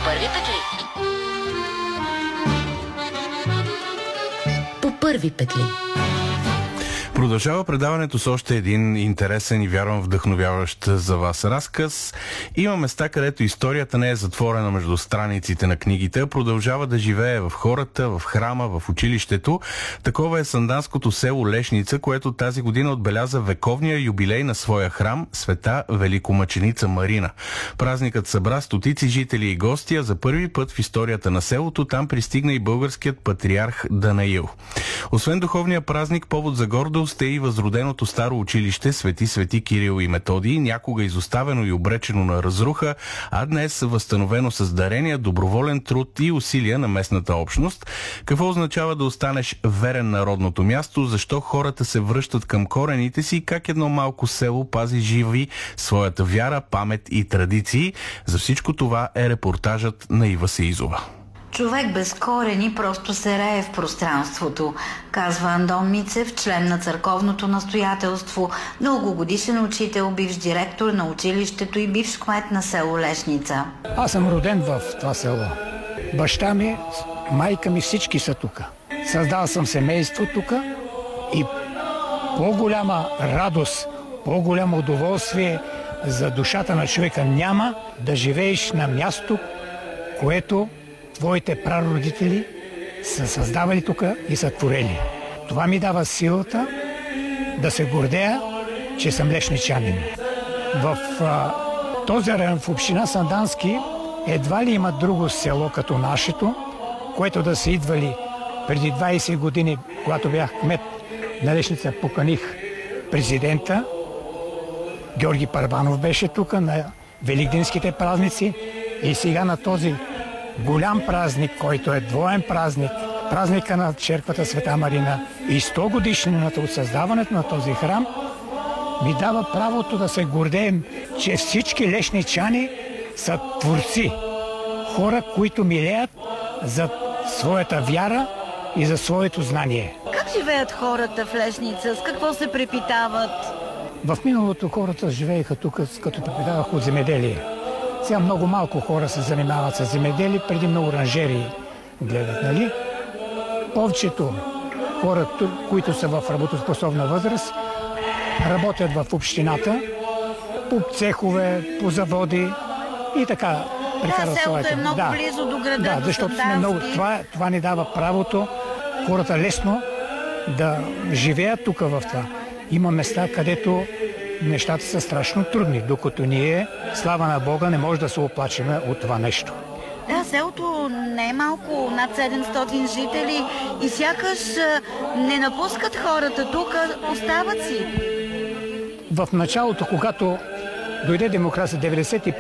първи петли. По първи петли. Продължава предаването с още един интересен и вярвам вдъхновяващ за вас разказ. Има места, където историята не е затворена между страниците на книгите, а продължава да живее в хората, в храма, в училището. Такова е санданското село Лешница, което тази година отбеляза вековния юбилей на своя храм Света Великомъченица Марина. Празникът събра стотици жители и гости, а за първи път в историята на селото там пристигна и българският патриарх Данаил. Освен духовния празник, повод за гордост е и възроденото старо училище Свети Кирил и Методий, някога изоставено и обречено на разруха, а днес възстановено с дарения, доброволен труд и усилия на местната общност. Какво означава да останеш верен на родното място, защо хората се връщат към корените си и как едно малко село пази живи своята вяра, памет и традиции? За всичко това е репортажът на Ива Сеизова. Човек без корени просто се рее в пространството, казва Андон Мицев, член на църковното настоятелство, дългогодишен учител, бивш директор на училището и бивш кмет на село Лешница. Аз съм роден в това село. Баща ми, майка ми, всички са тук. Създал съм семейство тук и по-голяма радост, по-голямо удоволствие за душата на човека няма да живееш на място, което твоите прародители са създавали тук и са творели. Това ми дава силата да се гордея, че съм лешничанин. В този район, в община Сандански, едва ли има друго село като нашето, което да са идвали преди 20 години, когато бях кмет на Лешница, поканих президента. Георги Първанов беше тук на великденските празници и сега на този голям празник, който е двоен празник, празника на черквата Света Марина и 100 годишнината от създаването на този храм, ми дава правото да се гордеем, че всички лешничани са творци. Хора, които милеят за своята вяра и за своето знание. Как живеят хората в Лешница? С какво се препитават? В миналото хората живееха тук, като препитаваха от земеделие. Сега много малко хора се занимават с земеделие, преди на оранжерии гледат, нали? Повечето хора, които са в работоспособна възраст, работят в общината, по цехове, по заводи и така прекарат своето. Селото е много близо до града. Да, защото сме много. Това ни дава правото хората лесно да живеят тук в това. Има места, където нещата са страшно трудни, докато ние, слава на Бога, не може да се оплачеме от това нещо. Да, селото не е малко, над 700 жители и сякаш не напускат хората тук, остават си. В началото, когато дойде демокрация 91